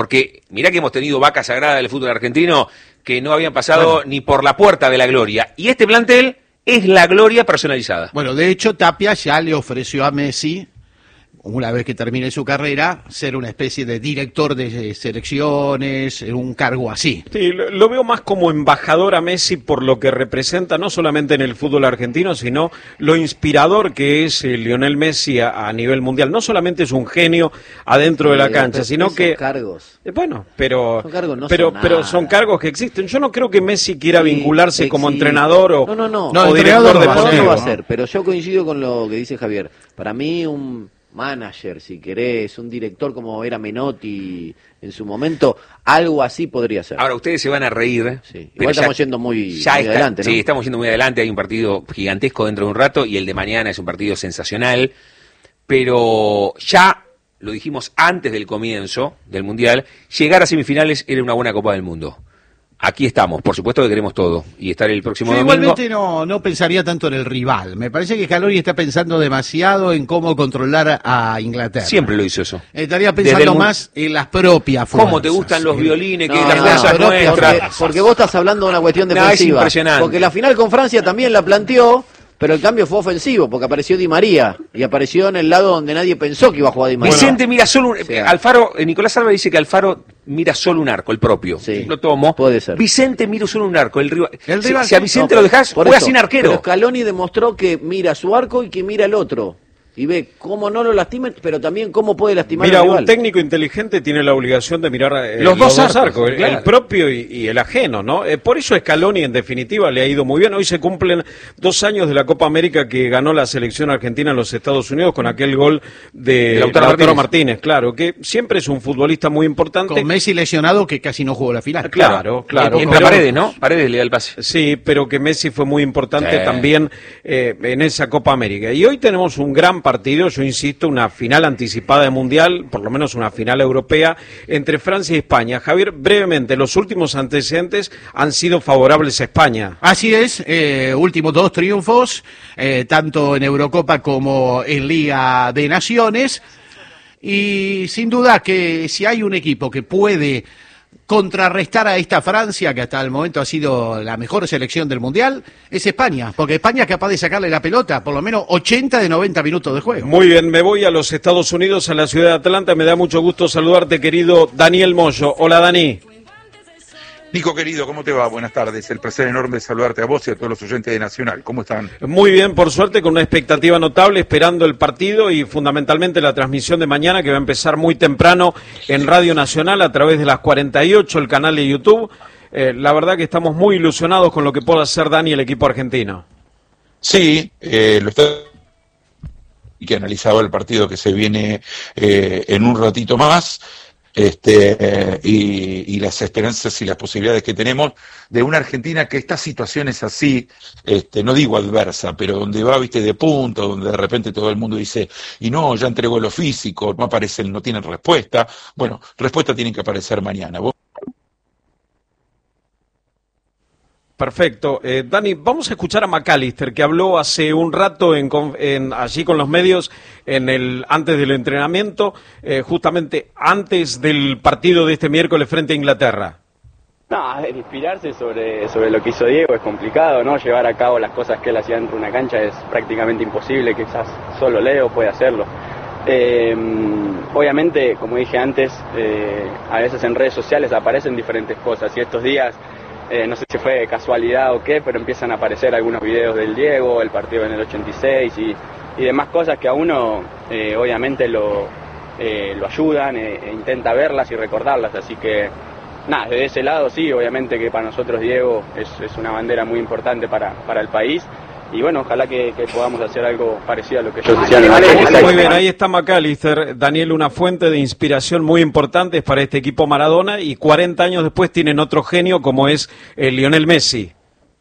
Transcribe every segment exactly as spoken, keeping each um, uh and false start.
Porque mirá que hemos tenido vacas sagradas del fútbol argentino que no habían pasado bueno. ni por la puerta de la gloria. Y este plantel es la gloria personalizada. Bueno, de hecho, Tapia ya le ofreció a Messi, una vez que termine su carrera, ser una especie de director de selecciones, un cargo así. Sí, lo, lo veo más como embajador a Messi por lo que representa, no solamente en el fútbol argentino, sino lo inspirador que es eh, Lionel Messi a, a nivel mundial. No solamente es un genio adentro sí, de la cancha, sino son que... cargos. Eh, bueno, pero son cargos, no pero, son pero son cargos que existen. Yo no creo que Messi quiera sí, vincularse como sí. entrenador o, no, no, no. o no, director de no, no va a ¿no? ser, pero yo coincido con lo que dice Javier. Para mí un... manager, si querés, un director como era Menotti en su momento, algo así podría ser. Ahora, ustedes se van a reír. Sí. Igual estamos ya, yendo muy, ya muy está, adelante, ¿no? Sí, estamos yendo muy adelante, hay un partido gigantesco dentro de un rato y el de mañana es un partido sensacional, pero ya, lo dijimos antes del comienzo del Mundial, llegar a semifinales era una buena Copa del Mundo. Aquí estamos, por supuesto que queremos todo y estar el próximo Yo domingo. Igualmente no, no pensaría tanto en el rival. Me parece que Scaloni está pensando demasiado en cómo controlar a Inglaterra. Siempre lo hizo eso. Estaría pensando más en las propias fuerzas. ¿Cómo te gustan los violines? No, que no, las fuerzas no, nuestras. Porque, porque vos estás hablando de una cuestión defensiva. No, es impresionante. Porque la final con Francia también la planteó, pero el cambio fue ofensivo, porque apareció Di María y apareció en el lado donde nadie pensó que iba a jugar Di María. Vicente mira solo un... O sea, Alfaro, eh, Nicolás Alba dice que Alfaro mira solo un arco, el propio. Sí, lo tomo. Puede ser. Vicente mira solo un arco, el rival. El rival si, si a Vicente no, lo dejás, por juega eso, sin arquero. Pero Scaloni demostró que mira su arco y que mira el otro. Y ve cómo no lo lastimen, pero también cómo puede lastimar Mira, al rival. un técnico inteligente tiene la obligación de mirar eh, los, los dos dos arcos, el, claro. el propio y, y el ajeno, ¿no? Eh, por eso Scaloni, en definitiva, le ha ido muy bien. Hoy se cumplen dos años de la Copa América que ganó la selección argentina en los Estados Unidos con aquel gol de Lautaro Lautaro Martínez. Martínez, claro, que siempre es un futbolista muy importante. Con Messi lesionado que casi no jugó la final. Claro, claro. Entra pero, Paredes, ¿no? Paredes le da el pase. Sí, pero que Messi fue muy importante Sí. también eh, en esa Copa América. Y hoy tenemos un gran partido, yo insisto, una final anticipada de Mundial, por lo menos una final europea, entre Francia y España. Javier, brevemente, los últimos antecedentes han sido favorables a España. Así es, eh, últimos dos triunfos, eh, tanto en Eurocopa como en Liga de Naciones, y sin duda que si hay un equipo que puede contrarrestar a esta Francia, que hasta el momento ha sido la mejor selección del Mundial, es España, porque España es capaz de sacarle la pelota, por lo menos ochenta de noventa minutos de juego. Muy bien, me voy a los Estados Unidos, a la ciudad de Atlanta. Me da mucho gusto saludarte, querido Daniel Moyo. Hola, Dani. Nico, querido, ¿cómo te va? Buenas tardes. El placer enorme de saludarte a vos y a todos los oyentes de Nacional. ¿Cómo están? Muy bien, por suerte, con una expectativa notable, esperando el partido y fundamentalmente la transmisión de mañana, que va a empezar muy temprano en Radio Nacional a través de las cuarenta y ocho, el canal de YouTube. Eh, la verdad que estamos muy ilusionados con lo que pueda hacer Dani y el equipo argentino. Sí, eh, lo está... y que analizaba el partido que se viene eh, en un ratito más. Este, eh, y, y las esperanzas y las posibilidades que tenemos de una Argentina que estas situaciones así, este, no digo adversa, pero donde va, viste, de punto, donde de repente todo el mundo dice, y no, ya entregó lo físico, no aparecen, no tienen respuesta. Bueno, respuesta tienen que aparecer mañana. ¿Vos? Perfecto. Eh, Dani, vamos a escuchar a McAllister, que habló hace un rato en, en, allí con los medios en el antes del entrenamiento, eh, justamente antes del partido de este miércoles frente a Inglaterra. No, inspirarse sobre, sobre lo que hizo Diego es complicado, ¿no? Llevar a cabo las cosas que él hacía dentro de una cancha es prácticamente imposible, quizás solo Leo puede hacerlo. Eh, obviamente, como dije antes, eh, a veces en redes sociales aparecen diferentes cosas y estos días... Eh, no sé si fue casualidad o qué, pero empiezan a aparecer algunos videos del Diego, el partido en el ochenta y seis y, y demás cosas que a uno eh, obviamente lo, eh, lo ayudan e, e intenta verlas y recordarlas, así que nada, desde ese lado sí, obviamente que para nosotros Diego es, es una bandera muy importante para, para el país. Y bueno, ojalá que, que podamos hacer algo parecido a lo que ellos decían en el ochenta y seis. Muy bien, ahí está McAllister. Daniel, una fuente de inspiración muy importante para este equipo Maradona, y cuarenta años después tienen otro genio como es eh, Lionel Messi.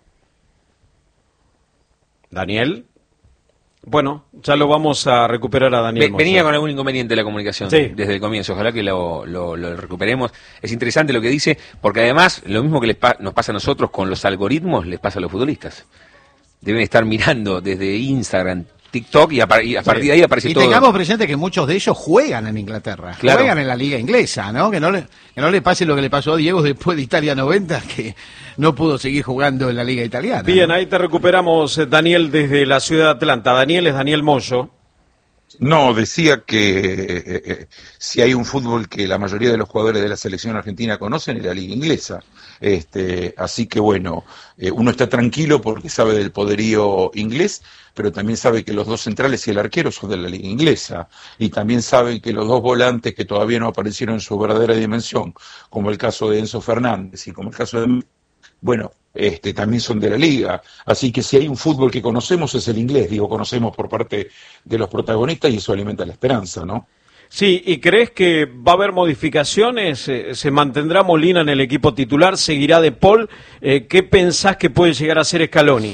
Daniel. Bueno, ya lo vamos a recuperar a Daniel. Ve, venía con algún inconveniente la comunicación sí. desde el comienzo, ojalá que lo, lo, lo recuperemos. Es interesante lo que dice, porque además lo mismo que les pa- nos pasa a nosotros con los algoritmos, les pasa a los futbolistas. Deben estar mirando desde Instagram TikTok y a, par- y a partir Sí. de ahí aparece y todo. tengamos presente que muchos de ellos juegan en Inglaterra, Claro. juegan en la liga inglesa, ¿no? Que no le, que no le pase lo que le pasó a Diego después de Italia noventa, que no pudo seguir jugando en la liga italiana. Bien, ¿no? ahí te recuperamos, eh, Daniel, desde la ciudad de Atlanta. Daniel es Daniel Moyo. No, decía que eh, eh, si hay un fútbol que la mayoría de los jugadores de la selección argentina conocen es la liga inglesa. Este, así que bueno, eh, uno está tranquilo porque sabe del poderío inglés, pero también sabe que los dos centrales y el arquero son de la liga inglesa. Y también sabe que los dos volantes que todavía no aparecieron en su verdadera dimensión, como el caso de Enzo Fernández y como el caso de... Bueno, este, también son de la liga, así que si hay un fútbol que conocemos es el inglés, digo, conocemos por parte de los protagonistas y eso alimenta la esperanza, ¿no? Sí, ¿y crees que va a haber modificaciones? Eh, ¿Se mantendrá Molina en el equipo titular? ¿Seguirá De Paul? Eh, ¿Qué pensás que puede llegar a ser Scaloni?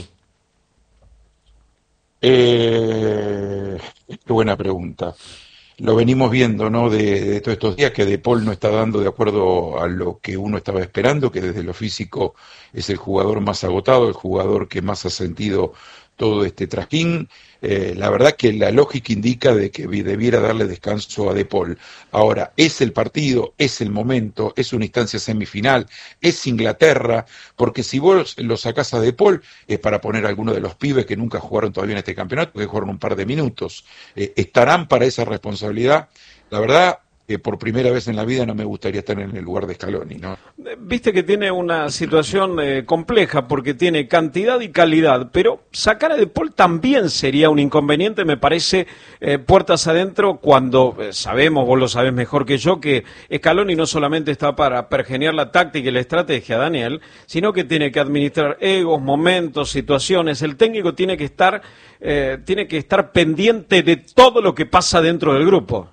Eh, qué buena pregunta. Lo venimos viendo, ¿no? De, de todos estos días que De Paul no está dando de acuerdo a lo que uno estaba esperando, que desde lo físico es el jugador más agotado, el jugador que más ha sentido todo este trajín. Eh, la verdad que la lógica indica de que debiera darle descanso a De Paul. Ahora, es el partido, es el momento, es una instancia semifinal, es Inglaterra, porque si vos lo sacás a De Paul es para poner a alguno de los pibes que nunca jugaron todavía en este campeonato, que jugaron un par de minutos. Eh, ¿Estarán para esa responsabilidad? La verdad, que por primera vez en la vida no me gustaría estar en el lugar de Scaloni, ¿no? Viste que tiene una situación eh, compleja porque tiene cantidad y calidad, pero sacar a De Paul también sería un inconveniente, me parece, eh, puertas adentro, cuando eh, sabemos, vos lo sabés mejor que yo, que Scaloni no solamente está para pergeniar la táctica y la estrategia, Daniel, sino que tiene que administrar egos, momentos, situaciones. El técnico tiene que estar, eh, tiene que estar pendiente de todo lo que pasa dentro del grupo.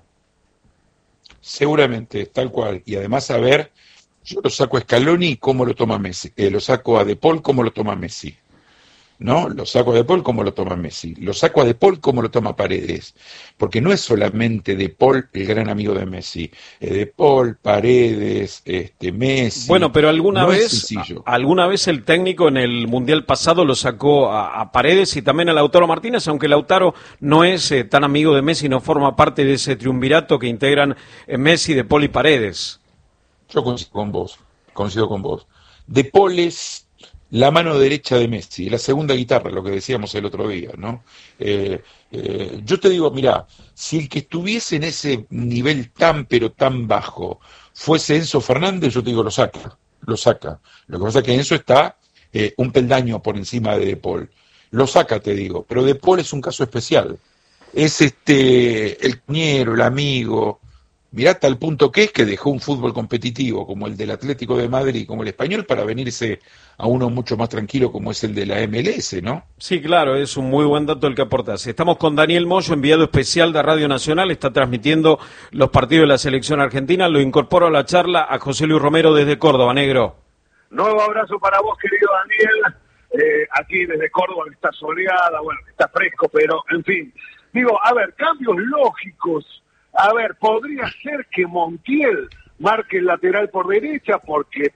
Seguramente, tal cual. Y además, a ver, yo lo saco a Scaloni y cómo lo toma Messi. Eh, lo saco a De Paul, cómo lo toma Messi. ¿No? Lo saco a De Paul, cómo lo toma Messi. Lo saco a De Paul, cómo lo toma Paredes. Porque no es solamente De Paul el gran amigo de Messi. Eh, De Paul, Paredes, este, Messi. Bueno, pero alguna no vez, es sencillo. a- alguna vez el técnico en el Mundial pasado lo sacó a, a Paredes y también a Lautaro Martínez, aunque Lautaro no es eh, tan amigo de Messi, no forma parte de ese triunvirato que integran eh, Messi, De Paul y Paredes. Yo coincido con vos, coincido con vos. De Paul es la mano derecha de Messi, la segunda guitarra, lo que decíamos el otro día, ¿no? Eh, eh, yo te digo, mirá, si el que estuviese en ese nivel tan pero tan bajo fuese Enzo Fernández, yo te digo, lo saca, lo saca. Lo que pasa es que Enzo está eh, un peldaño por encima de De Paul. Lo saca, te digo, pero De Paul es un caso especial. Es este el compañero, el amigo. Mirá hasta el punto que es que dejó un fútbol competitivo como el del Atlético de Madrid, como el español, para venirse a uno mucho más tranquilo como es el de la M L S, ¿no? Sí, claro, es un muy buen dato el que aportás. Estamos con Daniel Moyo, enviado especial de Radio Nacional, está transmitiendo los partidos de la selección argentina. Lo incorporo a la charla a José Luis Romero desde Córdoba, negro. Nuevo abrazo para vos, querido Daniel, eh, aquí desde Córdoba, que está soleada, bueno, que está fresco, pero en fin. Digo, a ver, cambios lógicos. A ver, podría ser que Montiel marque el lateral por derecha porque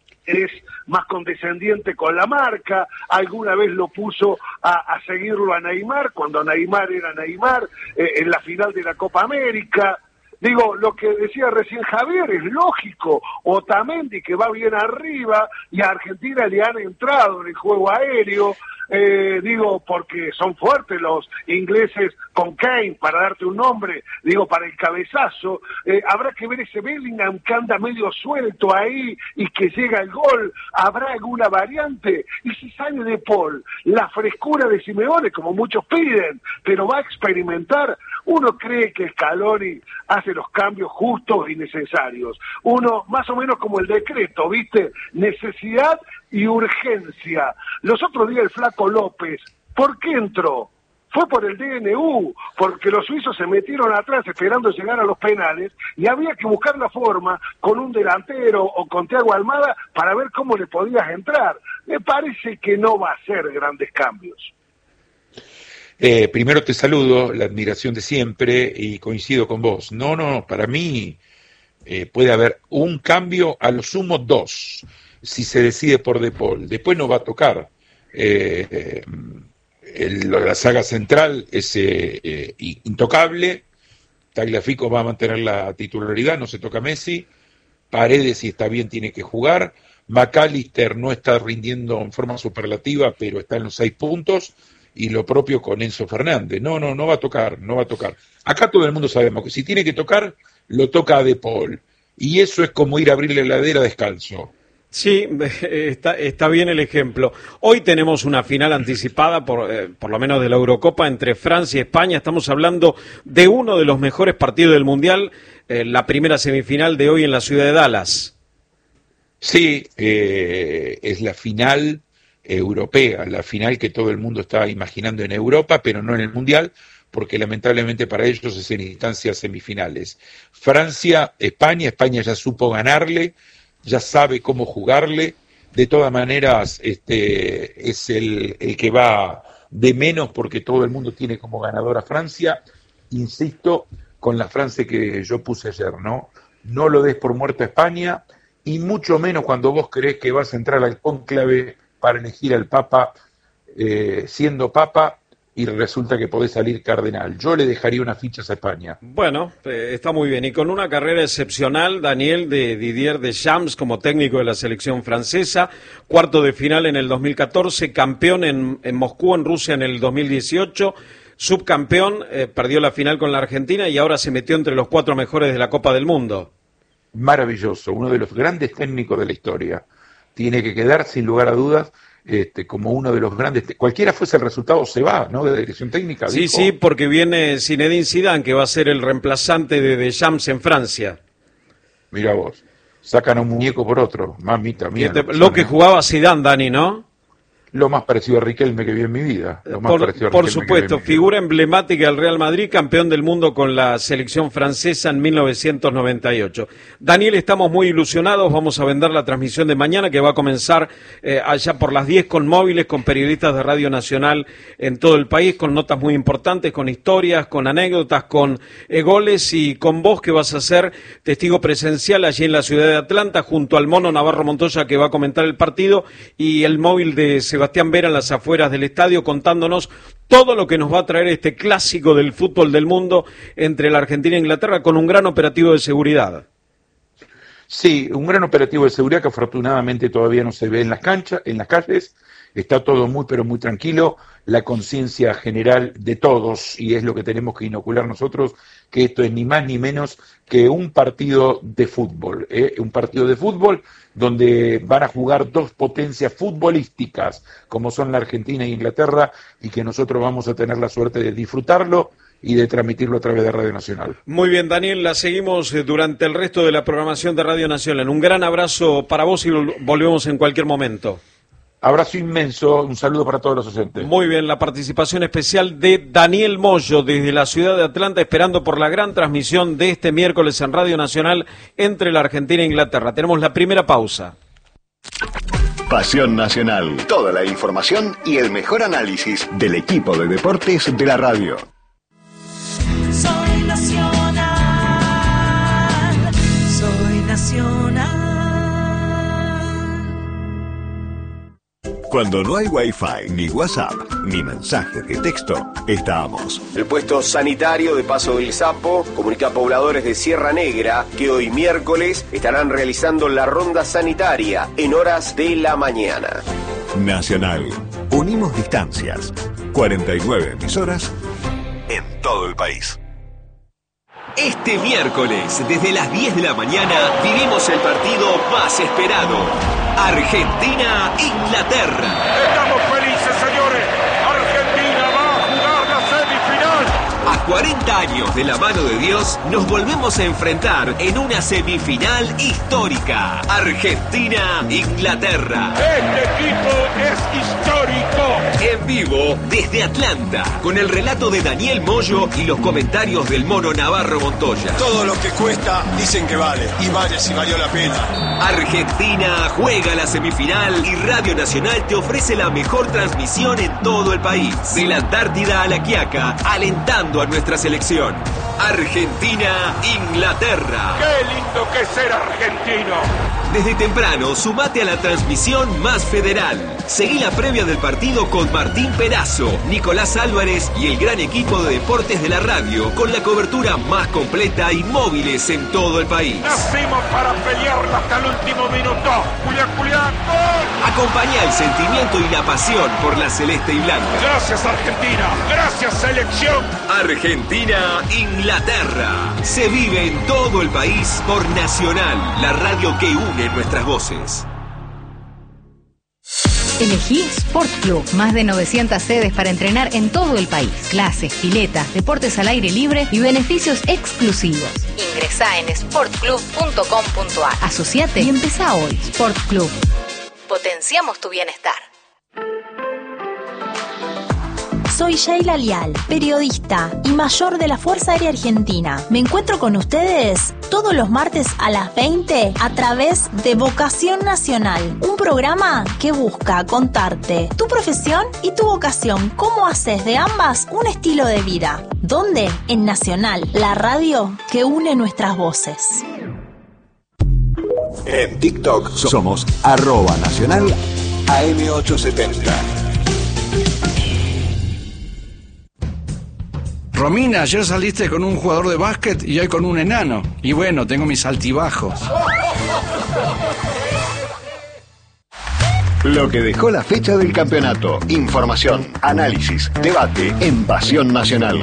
es más condescendiente con la marca, alguna vez lo puso a, a seguirlo a Neymar, cuando Neymar era Neymar, eh, en la final de la Copa América. Digo, lo que decía recién Javier es lógico, Otamendi que va bien arriba y a Argentina le han entrado en el juego aéreo, eh, digo, porque son fuertes los ingleses con Kane, para darte un nombre, digo, para el cabezazo, eh, habrá que ver ese Bellingham que anda medio suelto ahí y que llega el gol, habrá alguna variante, y si sale De Paul, la frescura de Simeone, como muchos piden, pero va a experimentar. Uno cree que Scaloni hace los cambios justos y necesarios. Uno, más o menos como el decreto, ¿viste? Necesidad y urgencia. Los otros días el Flaco López, ¿por qué entró? Fue por el D N U, porque los suizos se metieron atrás esperando llegar a los penales y había que buscar la forma con un delantero o con Thiago Almada para ver cómo le podías entrar. Me parece que no va a hacer grandes cambios. Eh, primero te saludo, la admiración de siempre, y coincido con vos. No, no, para mí eh, puede haber un cambio, a lo sumo dos, si se decide por De Paul. Después no va a tocar eh, eh, el, la saga central es eh, eh, intocable. Tagliafico va a mantener la titularidad, no se toca Messi. Paredes, si está bien, tiene que jugar. McAllister no está rindiendo en forma superlativa, pero está en los seis puntos. Y lo propio con Enzo Fernández. No, no, no va a tocar, no va a tocar. Acá todo el mundo sabemos que si tiene que tocar, lo toca a De Paul. Y eso es como ir a abrir la heladera descalzo. Sí, está, está bien el ejemplo. Hoy tenemos una final anticipada, por, eh, por lo menos de la Eurocopa, entre Francia y España. Estamos hablando de uno de los mejores partidos del Mundial, eh, la primera semifinal de hoy en la ciudad de Dallas. Sí, eh, es la final europea, la final que todo el mundo está imaginando en Europa, pero no en el Mundial, porque lamentablemente para ellos es en instancias semifinales. Francia, España, España ya supo ganarle, ya sabe cómo jugarle, de todas maneras este, es el, el que va de menos porque todo el mundo tiene como ganador a Francia. Insisto con la frase que yo puse ayer, ¿no? No lo des por muerto a España, y mucho menos cuando vos creés que vas a entrar al cónclave para elegir al Papa eh, siendo Papa y resulta que podés salir cardenal. Yo le dejaría unas fichas a España. Bueno, eh, está muy bien. Y con una carrera excepcional, Daniel, de Didier Deschamps como técnico de la selección francesa, cuarto de final en el dos mil catorce, campeón en, en Moscú, en Rusia, en el dos mil dieciocho, subcampeón, eh, perdió la final con la Argentina y ahora se metió entre los cuatro mejores de la Copa del Mundo. Maravilloso, uno de los grandes técnicos de la historia. Tiene que quedar, sin lugar a dudas, este, como uno de los grandes. Cualquiera fuese el resultado, se va, ¿no? De la dirección técnica. Sí, dijo. sí, porque viene Zinedine Zidane, que va a ser el reemplazante de Deschamps en Francia. Mira vos, sacan a un muñeco por otro, mamita mía. Te, lo que jugaba Zidane, Dani, ¿no? Lo más parecido a Riquelme que vi en mi vida. Lo más por parecido a por Riquelme supuesto, figura emblemática del Real Madrid, campeón del mundo con la selección francesa en mil novecientos noventa y ocho. Daniel, estamos muy ilusionados, vamos a vender la transmisión de mañana que va a comenzar eh, allá por las diez con móviles, con periodistas de Radio Nacional en todo el país, con notas muy importantes, con historias, con anécdotas, con eh, goles y con vos que vas a ser testigo presencial allí en la ciudad de Atlanta junto al Mono Navarro Montoya que va a comentar el partido y el móvil de Sebastián Vera en las afueras del estadio contándonos todo lo que nos va a traer este clásico del fútbol del mundo entre la Argentina e Inglaterra con un gran operativo de seguridad. Sí, un gran operativo de seguridad que afortunadamente todavía no se ve en las canchas, en las calles. Está todo muy pero muy tranquilo, la conciencia general de todos, y es lo que tenemos que inocular nosotros, que esto es ni más ni menos que un partido de fútbol, ¿eh? un partido de fútbol donde van a jugar dos potencias futbolísticas, como son la Argentina e Inglaterra, y que nosotros vamos a tener la suerte de disfrutarlo y de transmitirlo a través de Radio Nacional. Muy bien, Daniel, la seguimos durante el resto de la programación de Radio Nacional. Un gran abrazo para vos y volvemos en cualquier momento. Abrazo inmenso, un saludo para todos los oyentes. Muy bien, la participación especial de Daniel Moyo desde la ciudad de Atlanta, esperando por la gran transmisión de este miércoles en Radio Nacional entre la Argentina e Inglaterra. Tenemos la primera pausa. Pasión Nacional, toda la información y el mejor análisis del equipo de deportes de la radio. Soy nacional, soy nacional. Cuando no hay Wi-Fi, ni WhatsApp, ni mensajes de texto, estamos. El puesto sanitario de Paso del Sapo comunica a pobladores de Sierra Negra que hoy miércoles estarán realizando la ronda sanitaria en horas de la mañana. Nacional. Unimos distancias. cuarenta y nueve emisoras en todo el país. Este miércoles, desde las diez de la mañana, vivimos el partido más esperado. Argentina-Inglaterra. Estamos felices, señores. Argentina va a jugar la semifinal. A cuarenta años de la mano de Dios, nos volvemos a enfrentar en una semifinal histórica. Argentina-Inglaterra. Este equipo es histórico. En vivo desde Atlanta, con el relato de Daniel Moyo y los comentarios del Mono Navarro Montoya. Todo lo que cuesta dicen que vale, y vale si valió la pena. Argentina juega la semifinal y Radio Nacional te ofrece la mejor transmisión en todo el país. De la Antártida a la Quiaca, alentando a nuestra selección. Argentina, Inglaterra. ¡Qué lindo que es ser argentino! Desde temprano, sumate a la transmisión más federal. Seguí la previa del partido con Martín Perazo, Nicolás Álvarez y el gran equipo de deportes de la radio, con la cobertura más completa y móviles en todo el país. Nacimos para pelearla hasta el último minuto. Julián, Julián, ¡gol! Acompañá el sentimiento y la pasión por la celeste y blanca. Gracias, Argentina. Gracias, selección. Argentina, Inglaterra. Se vive en todo el país por Nacional, la radio que une nuestras voces. Elegí Sport Club, más de novecientas sedes para entrenar en todo el país. Clases, piletas, deportes al aire libre y beneficios exclusivos. Ingresá en sport club punto com punto a r. Asociate y empezá hoy. Sport Club. Potenciamos tu bienestar. Soy Sheila Lial, periodista y mayor de la Fuerza Aérea Argentina. Me encuentro con ustedes todos los martes a las veinte a través de Vocación Nacional, un programa que busca contarte tu profesión y tu vocación, cómo haces de ambas un estilo de vida. ¿Dónde? En Nacional, la radio que une nuestras voces. En TikTok somos arroba nacional A M ochocientos setenta. Romina, ayer saliste con un jugador de básquet y hoy con un enano. Y bueno, tengo mis altibajos. Lo que dejó la fecha del campeonato. Información, análisis, debate en Pasión Nacional.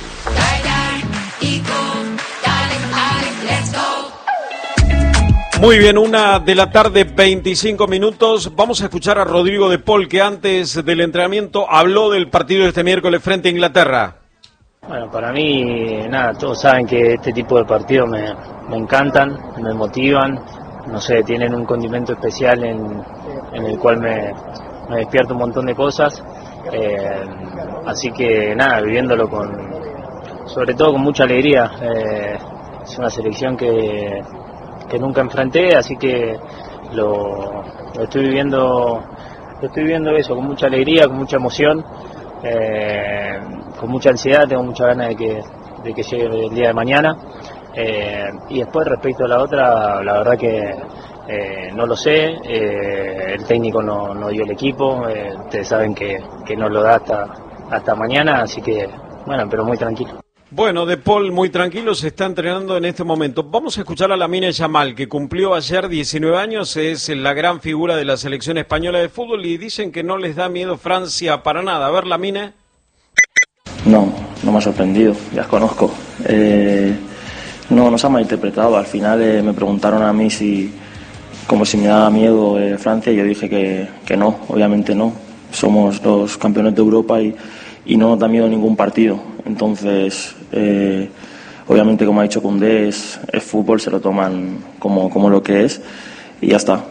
Muy bien, una de la tarde, veinticinco minutos. Vamos a escuchar a Rodrigo de Paul, que antes del entrenamiento habló del partido de este miércoles frente a Inglaterra. Bueno, para mí, nada, todos saben que este tipo de partidos me, me encantan, me motivan, no sé, tienen un condimento especial en, en el cual me, me despierta un montón de cosas, eh, así que nada, viviéndolo con, sobre todo con mucha alegría, eh, es una selección que, que nunca enfrenté, así que lo, lo estoy viviendo, lo estoy viviendo eso, con mucha alegría, con mucha emoción. Eh, con mucha ansiedad, tengo mucha ganas de que, de que llegue el día de mañana, eh, y después respecto a la otra, la verdad que eh, no lo sé, eh, el técnico no, no dio el equipo, eh, ustedes saben que, que no lo da hasta, hasta mañana, así que bueno, pero muy tranquilo. Bueno, De Paul muy tranquilo, se está entrenando en este momento. Vamos a escuchar a Lamine Yamal, que cumplió ayer diecinueve años, es la gran figura de la selección española de fútbol y dicen que no les da miedo Francia para nada. A ver, Lamine. No, no me ha sorprendido, ya os conozco. Eh, no, no se ha malinterpretado. Al final eh, me preguntaron a mí si, como si me daba miedo eh, Francia, y yo dije que, que no, obviamente no. Somos los campeones de Europa y, y no nos da miedo ningún partido. Entonces, eh, obviamente, como ha dicho Koundé, es, es fútbol, se lo toman como, como lo que es y ya está.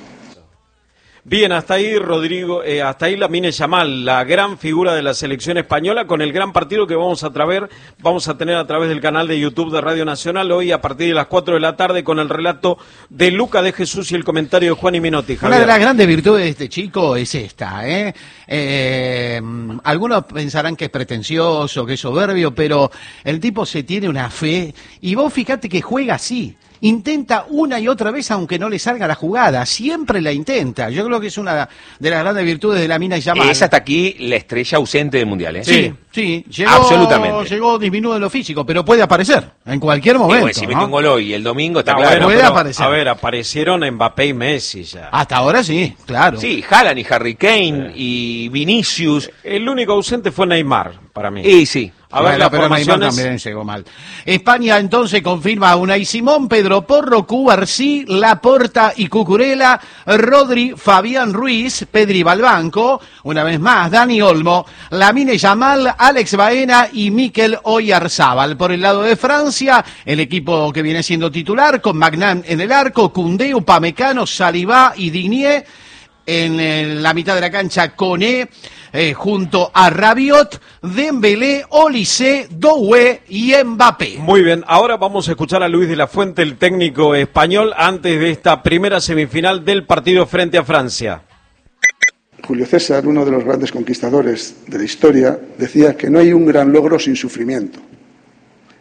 Bien, hasta ahí Rodrigo, eh, hasta ahí Lamine Yamal, la gran figura de la selección española, con el gran partido que vamos a traer, vamos a tener a través del canal de YouTube de Radio Nacional hoy a partir de las cuatro de la tarde con el relato de Luca de Jesús y el comentario de Juan y Minotti. Javier. Una de las grandes virtudes de este chico es esta, ¿eh? Eh, algunos pensarán que es pretencioso, que es soberbio, pero el tipo se tiene una fe y vos fíjate que juega así. Intenta una y otra vez aunque no le salga la jugada, siempre la intenta. Yo creo que es una de las grandes virtudes de Lamine Yamal. Es hasta aquí la estrella ausente del Mundial, ¿eh? Sí, sí, llegó, absolutamente. Llegó disminuido en lo físico, pero puede aparecer en cualquier momento. Bueno, si mete un gol hoy el domingo está no, claro. Bueno, puede pero, aparecer. A ver, aparecieron Mbappé y Messi ya. Hasta ahora sí, claro. Sí, Haaland y Harry Kane y Vinicius. El único ausente fue Neymar, para mí. Y sí. A ver, bueno, pero Neymar también llegó mal. España entonces confirma a Unai Simón, Pedro Porro, Cubarsí, Laporta y Cucurella, Rodri, Fabián Ruiz, Pedri Balbanco, una vez más Dani Olmo, Lamine Yamal, Alex Baena y Mikel Oyarzábal. Por el lado de Francia, el equipo que viene siendo titular con Magnan en el arco, Koundé, Upamecano, Saliba y Digné. En la mitad de la cancha, Koné, eh, junto a Rabiot, Dembélé, Olise, Doué y Mbappé. Muy bien, ahora vamos a escuchar a Luis de la Fuente, el técnico español, antes de esta primera semifinal del partido frente a Francia. Julio César, uno de los grandes conquistadores de la historia, decía que no hay un gran logro sin sufrimiento.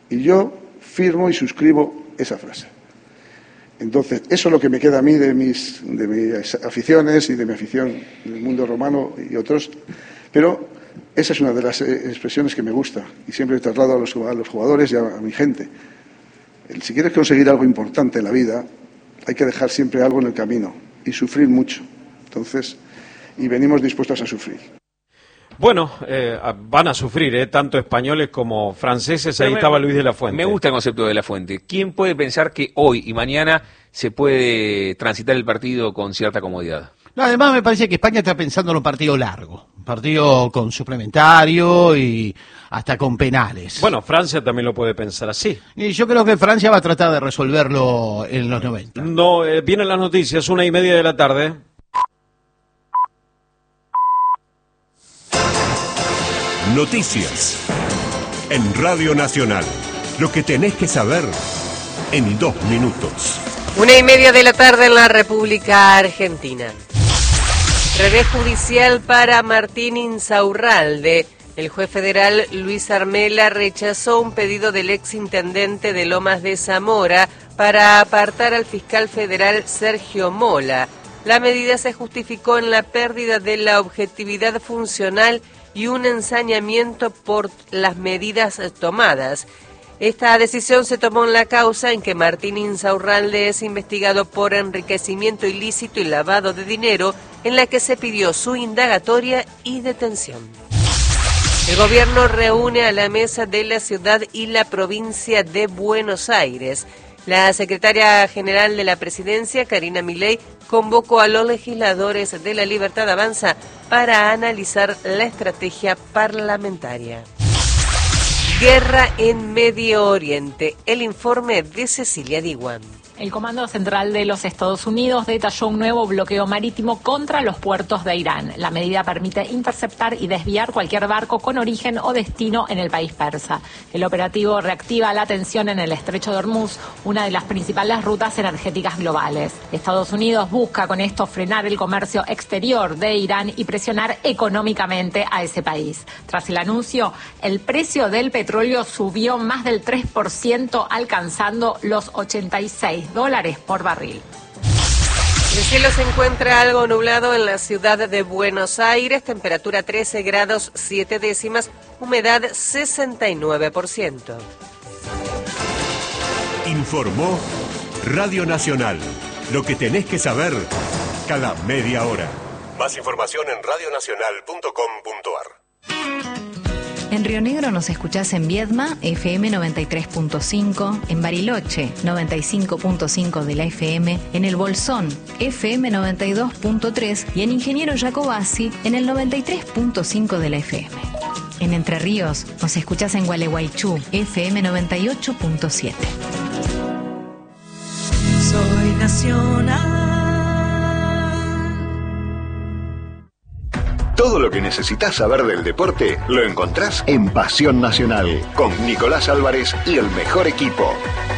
Y yo firmo y suscribo esa frase. Entonces, eso es lo que me queda a mí de mis, de mis aficiones y de mi afición en el mundo romano y otros, pero esa es una de las expresiones que me gusta y siempre traslado a los, a los jugadores y a, a mi gente. El, si quieres conseguir algo importante en la vida, hay que dejar siempre algo en el camino y sufrir mucho. Entonces, y venimos dispuestos a sufrir. Bueno, eh, van a sufrir, eh, tanto españoles como franceses. Ahí me, estaba Luis de la Fuente. Me gusta el concepto de la Fuente. ¿Quién puede pensar que hoy y mañana se puede transitar el partido con cierta comodidad? No, además me parece que España está pensando en un partido largo, un partido con suplementario y hasta con penales. Bueno, Francia también lo puede pensar así. Y yo creo que Francia va a tratar de resolverlo en los noventa. No, eh, vienen las noticias, una y media de la tarde. Noticias en Radio Nacional. Lo que tenés que saber en dos minutos. Una y media de la tarde en la República Argentina. Revés judicial para Martín Insaurralde. El juez federal Luis Armela rechazó un pedido del exintendente de Lomas de Zamora para apartar al fiscal federal Sergio Mola. La medida se justificó en la pérdida de la objetividad funcional y un ensañamiento por las medidas tomadas. Esta decisión se tomó en la causa en que Martín Insaurralde es investigado por enriquecimiento ilícito y lavado de dinero, en la que se pidió su indagatoria y detención. El gobierno reúne a la mesa de la ciudad y la provincia de Buenos Aires. La secretaria general de la presidencia, Karina Milei, convocó a los legisladores de La Libertad Avanza para analizar la estrategia parlamentaria. Guerra en Medio Oriente. El informe de Cecilia Diwan. El Comando Central de los Estados Unidos detalló un nuevo bloqueo marítimo contra los puertos de Irán. La medida permite interceptar y desviar cualquier barco con origen o destino en el país persa. El operativo reactiva la tensión en el Estrecho de Hormuz, una de las principales rutas energéticas globales. Estados Unidos busca con esto frenar el comercio exterior de Irán y presionar económicamente a ese país. Tras el anuncio, el precio del petróleo subió más del tres por ciento, alcanzando los ochenta y seis dólares por barril. El cielo se encuentra algo nublado en la ciudad de Buenos Aires, temperatura trece grados siete décimas, humedad sesenta y nueve por ciento. Informó Radio Nacional. Lo que tenés que saber cada media hora. Más información en radio nacional punto com punto a r. En Río Negro nos escuchás en Viedma, F M noventa y tres punto cinco, en Bariloche, noventa y cinco punto cinco de la F M, en El Bolsón, F M noventa y dos punto tres y en Ingeniero Jacobasi, en el noventa y tres punto cinco de la F M. En Entre Ríos nos escuchás en Gualeguaychú, F M noventa y ocho punto siete. Soy nacional. Todo lo que necesitas saber del deporte lo encontrás en Pasión Nacional, con Nicolás Álvarez y el mejor equipo.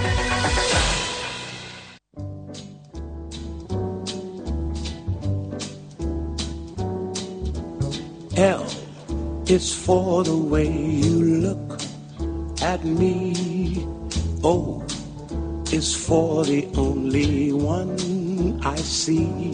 L is for the way you look at me. O is for the only one I see.